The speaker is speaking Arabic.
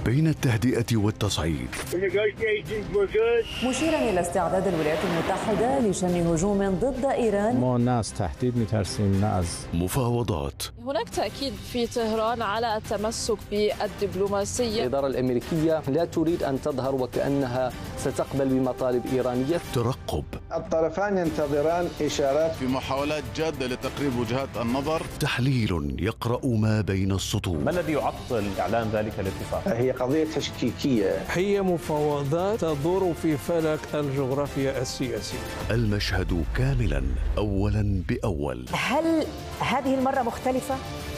بين التهدئة والتصعيد، مشيرا إلى استعداد الولايات المتحدة لشن هجوم ضد إيران. ما ناس تهديد مترسين ناس. مفاوضات. هناك تأكيد في طهران على التمسك بالدبلوماسية. الإدارة الأمريكية لا تريد أن تظهر وكأنها ستقبل بمطالب إيرانية. ترقب. الطرفان ينتظران إشارات في محاولات جادة لتقريب وجهات النظر. تحليل يقرأ ما بين السطور. ما الذي يعطل إعلان ذلك الاتفاق؟ هي قضية تشكيكية. هي مفاوضات تدور في فلك الجغرافيا السياسية. المشهد كاملا أولا بأول. هل هذه المرة مختلفة؟